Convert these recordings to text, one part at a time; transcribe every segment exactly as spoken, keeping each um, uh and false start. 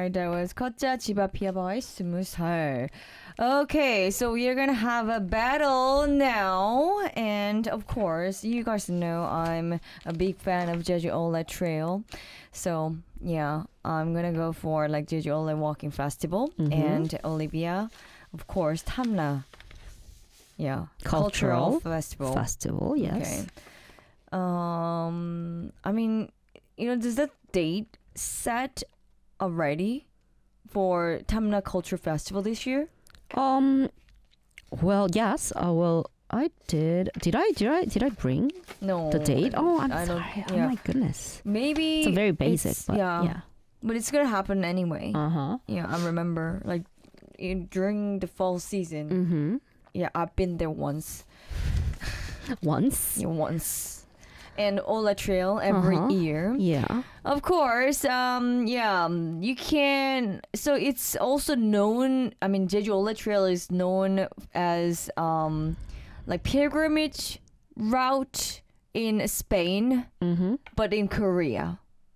right, that was 걷자 집 앞 여보의 스무 살. Okay, so we're gonna have a battle now, and of course, you guys know I'm a big fan of Jeju Ole Trail, so yeah, I'm gonna go for like Jeju Ole Walking Festival, Mhm. and Olivia, of course, Tamla, yeah, Cultural festival. Festival, yes. Okay. Um, I mean, you know, does that date set already for Tamna Culture Festival this year? Um, well, yes. Uh, well, I did. Did I? Did I? Did I bring No. the date? Oh, I'm I don't- sorry. Oh yeah. my goodness. Maybe It's a very basic, it's- but yeah, yeah. but it's gonna happen anyway. Uh huh. Yeah, I remember like in, during the fall season. Mm-hmm. Yeah, I've been there once. Once. Yeah, once. And Ola Trail every Uh-huh. year. Yeah. Of course, um, yeah, um, you can. So it's also known. I mean, Jeju Ola Trail is known as um, like pilgrimage route in Spain, Mm-hmm. but in Korea.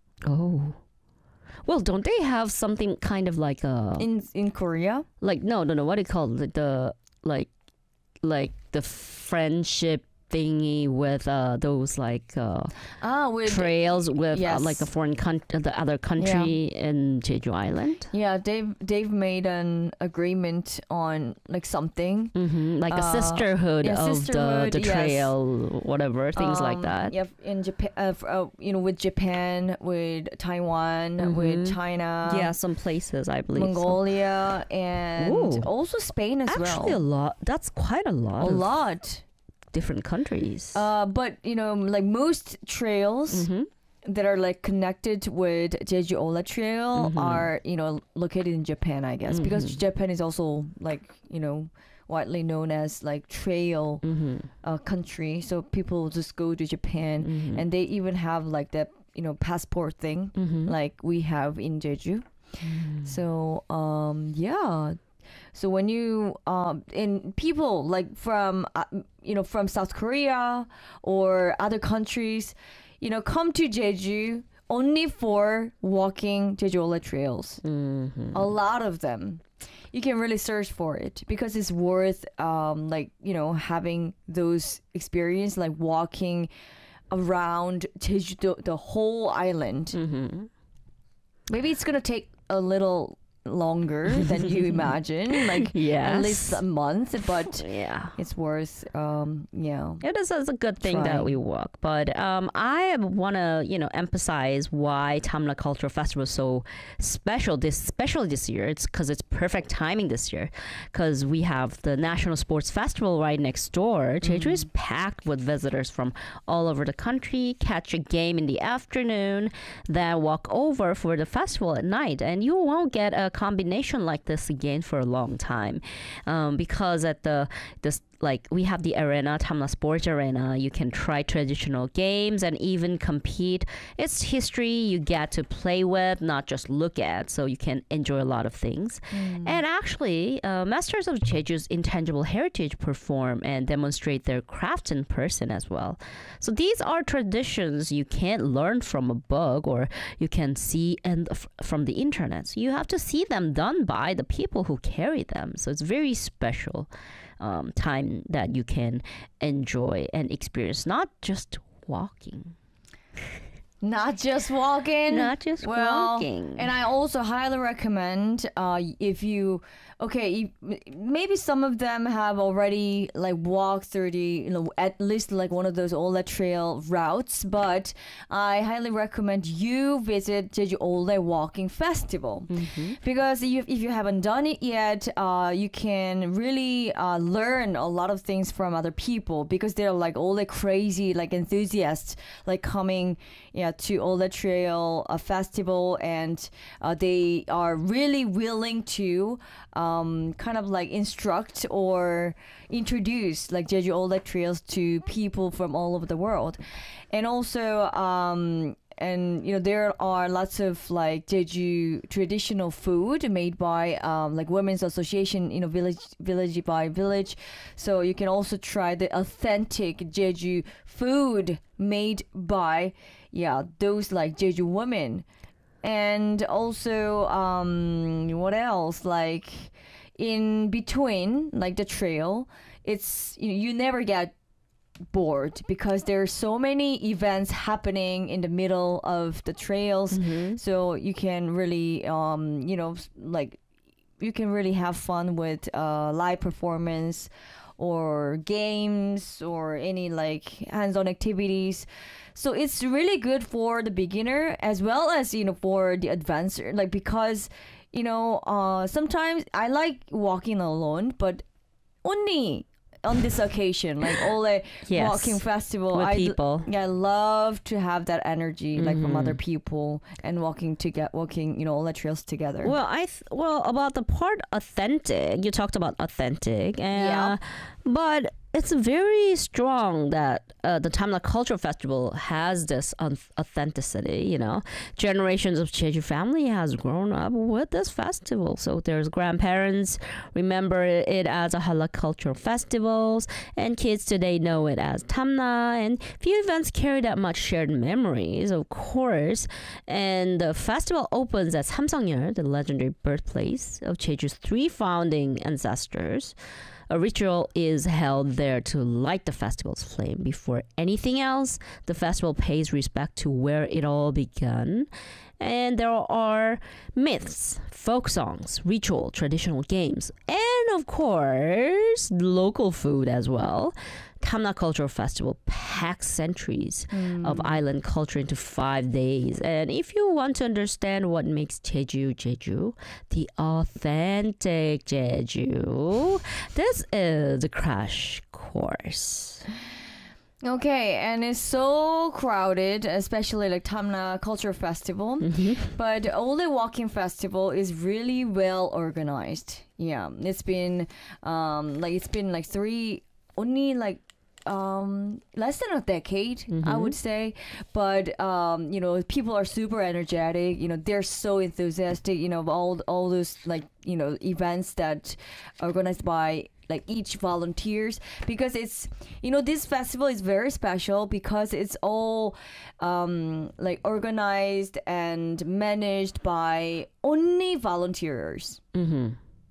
Oh. Well, don't they have something kind of like a In in Korea, like no no no what do you call it the like like the friendship thingy with uh those like uh ah, with trails with uh, yes. like a foreign country, the other country in Jeju Island. yeah, they've they've made an agreement on like something. Mm-hmm. Like a Uh, sisterhood yeah, of sisterhood, the the yes. trail, whatever things like Um, that. Yeah, in Japan, uh, f- uh, you know, with Japan, with Taiwan, with Mhm. China. Yeah, some places I believe. so. Mongolia and Ooh. also Spain as Actually, a well. lot. That's quite a lot. A of lot. different countries. Uh, but you know, like most trails Mhm. that are like connected with Jeju Ola Trail Mhm. are, you know, located in Japan, I guess, because Mhm. Japan is also like, you know, widely known as like trail Mhm. uh, country. So people just go to Japan, Mhm. and they even have like that, you know, passport thing Mhm. like we have in Jeju. Mm. So um yeah. So when you um in people like from uh, you know from South Korea or other countries, you know, come to Jeju only for walking Jeju Ola trails. Mhm. A lot of them. You can really search for it because it's worth um like, you know, having those experience like walking around Jeju the, the whole island. Mhm. Maybe it's gonna take a little longer than you imagine, like Yes. at least a month, but Yeah. it's worth, um, yeah. It is it's a good thing Try. that we walk, but um, I want to you know emphasize why Tamla Cultural Festival is so special this special this year. It's because it's perfect timing this year, because we have the National Sports Festival right next door. Jeju is packed with visitors from all over the country. Catch a game in the afternoon, then walk over for the festival at night, and you won't get a combination like this again for a long time, um, because at the this like we have the arena, Tamla Sports Arena. You can try traditional games and even compete. It's history you get to play with, not just look at, so you can enjoy a lot of things. And actually, uh, Masters of Jeju's intangible heritage perform and demonstrate their craft in person as well. So these are traditions you can't learn from a book or you can see and f- from the internet. So you have to see them done by the people who carry them. So it's very special um, time that you can enjoy and experience, not just walking. Not just walking. Not just well, walking. And I also highly recommend uh, if you, okay, if, maybe some of them have already like walked through the, you know, at least like one of those Ola Trail routes, but I highly recommend you visit Jeju Ola Walking Festival. Mm-hmm. Because if, if you haven't done it yet, uh, you can really uh, learn a lot of things from other people because they're like all the crazy like enthusiasts like coming yeah to Ola Trail uh, Festival, and uh, they are really willing to um, kind of like instruct or introduce like Jeju Ola Trails to people from all over the world. And also um, and you know there are lots of like Jeju traditional food made by um, like Women's Association, you know, village village by village. So you can also try the authentic Jeju food made by yeah those like Jeju women. And also, um, what else? Like in between, like the trail, it's you, you never get bored because there are so many events happening in the middle of the trails. Mm-hmm. So you can really, um, you know, like you can really have fun with uh, live performance or games or any like hands-on activities. So it's really good for the beginner as well as, you know, for the advancer, like because, you know, uh, sometimes I like walking alone, but only on this occasion, like all the Yes. walking festival, With I people. yeah, I love to have that energy, like from Mhm. other people and walking to get walking, you know, all the trails together. Well, I th- well about the part authentic. You talked about authentic, and Yeah. uh, but it's very strong that uh, the Tamla Cultural Festival has this un- authenticity. You know, generations of Jeju family has grown up with this festival. So there's grandparents remember it as a Hala Cultural Festivals, and kids today know it as Tamna. And few events carry that much shared memories, of course. And the festival opens at Samsangyeol, the legendary birthplace of Jeju's three founding ancestors. A ritual is held there to light the festival's flame. Before anything else, the festival pays respect to where it all began. And there are myths, folk songs, ritual, traditional games, and of course, local food as well. Tamna Cultural Festival packs centuries of island culture into five days. And if you want to understand what makes Jeju Jeju, the authentic Jeju, this is the crash course. Okay, and it's so crowded, especially like Tamna Culture Festival. But Ole Walking Festival is really well organized. Yeah, it's been um like it's been like three only like um less than a decade, I would say. But um you know, people are super energetic, you know, they're so enthusiastic, you know, of all all those like, you know, events that are organized by like each volunteers, because it's, you know, this festival is very special because it's all um like organized and managed by only volunteers. Mm-hmm.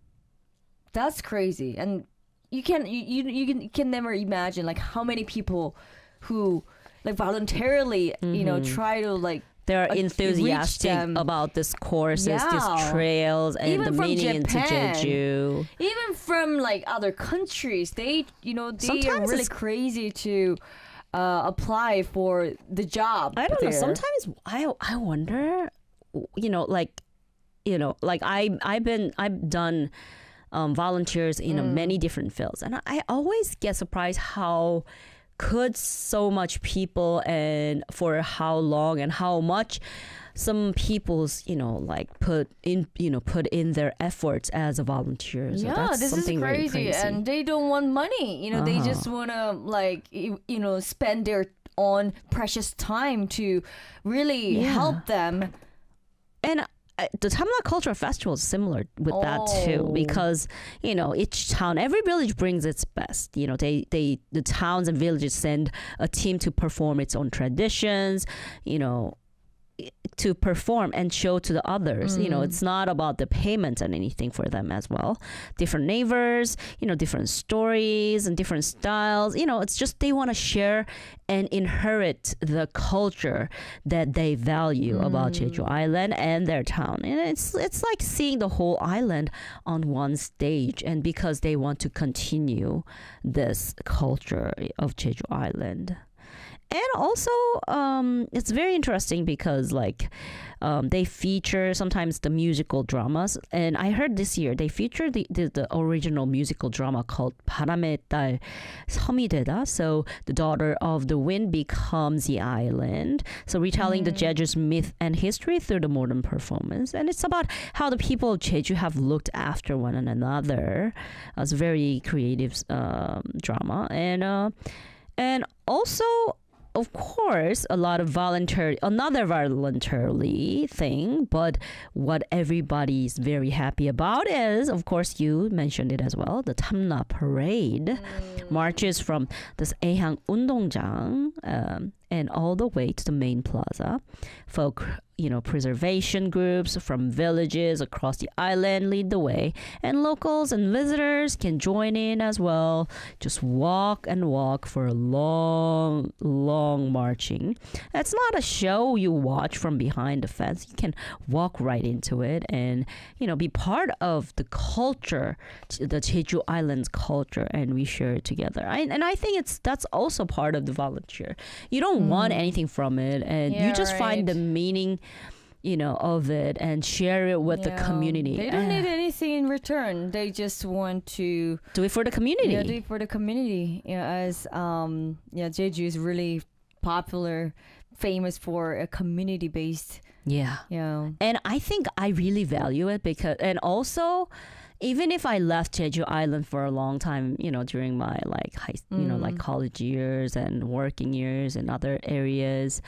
That's crazy. And you can you, you you can you can never imagine like how many people who like voluntarily, you know, try to like They're uh, reach enthusiastic them. about this courses, Yeah. these trails, and Even the from meaning into Japan. Jeju. Even from like other countries, they, you know, they are Sometimes really it's- crazy to uh, apply for the job. I don't know. there. Sometimes I I wonder, you know, like, you know, like I I've been I've done um, volunteers in uh, many different fields, and I, I always get surprised how could so much people and for how long and how much some people's, you know, like put in, you know, put in their efforts as a volunteer. So Yeah, that's this is something very crazy. crazy. And they don't want money. You know, they Uh-huh. just want to like you, you know, spend their own precious time to really Yeah. help them. And uh, the Tamla Cultural Festival is similar with that too, Oh. because you know each town, every village brings its best. You know, they they the towns and villages send a team to perform its own traditions. You know, to perform and show to the others. You know, it's not about the payment and anything for them as well. Different neighbors, you know, different stories and different styles. You know, it's just they want to share and inherit the culture that they value about Jeju Island and their town. And it's it's like seeing the whole island on one stage, and because they want to continue this culture of Jeju Island. And also, um, it's very interesting because, like, um, they feature sometimes the musical dramas. And I heard this year they feature the, the, the original musical drama called 바람의 딸 섬이 되다. So the daughter of the wind becomes the island. So retelling the Jeju's myth and history through the modern performance. And it's about how the people of Jeju have looked after one another. Uh, it's a very creative um, drama. And uh, and also, of course, a lot of voluntary, another voluntarily thing, but what everybody's very happy about is, of course, you mentioned it as well, the Tamna Parade. Marches from this Ehang Undongjang, um, and all the way to the main plaza. Folk, you know, preservation groups from villages across the island lead the way, and locals and visitors can join in as well. Just walk and walk for a long, long marching. It's not a show you watch from behind the fence. You can walk right into it and, you know, be part of the culture, the Jeju Island's culture, and we share it together. I, and I think it's that's also part of the volunteer. You don't mm. want anything from it, and yeah, you just right. find the meaning, you know, of it and share it with yeah. the community. They don't uh, need anything in return. They just want to do it for the community. Yeah, do it for the community. Yeah, as um, yeah, Jeju is really popular, famous for a community-based. Yeah. Yeah. And I think I really value it because, and also, even if I left Jeju Island for a long time, you know, during my like high, you know, like college years and working years in other areas,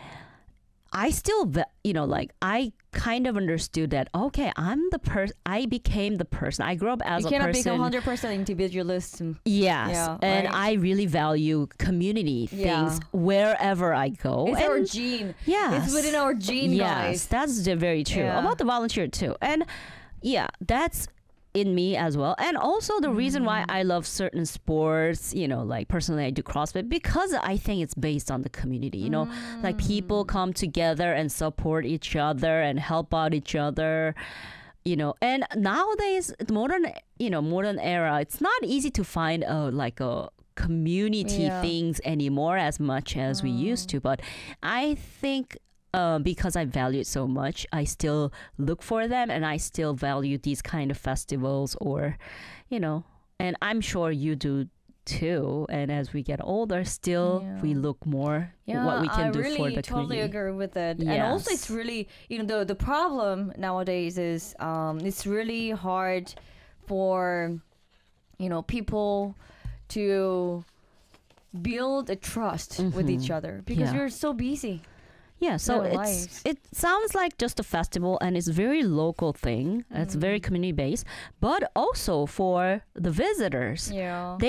I still, you know, like I kind of understood that, okay, I'm the person, I became the person. I grew up as you a cannot person. become one hundred percent individualist. Yes. Yeah, and right? I really value community things Yeah. wherever I go. It's and our gene. Yes. It's within our gene, yes, guys. that's the- very true. Yeah. About the volunteer too. And yeah, that's in me as well. And also the reason why I love certain sports, you know, like personally I do CrossFit because I think it's based on the community, you know, like people come together and support each other and help out each other, you know. And nowadays, modern, you know, modern era, it's not easy to find a like a community Yeah. things anymore as much as we used to. But I think Uh, because I value it so much, I still look for them, and I still value these kind of festivals, or, you know, and I'm sure you do too. And as we get older, still Yeah. we look more Yeah, what we can I do really for the totally community. agree with that. And also, it's Yes. really, you know, the the problem nowadays is um, it's really hard for, you know, people to build a trust with each other because Yeah. we're so busy. Yeah, so their it's lives. it sounds like just a festival, and it's very local thing. It's very community based, but also for the visitors. Yeah.